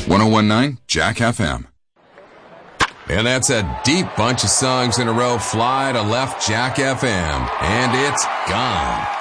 1019 Jack FM. And that's a deep bunch of songs in a row. Fly to left Jack FM. And it's gone.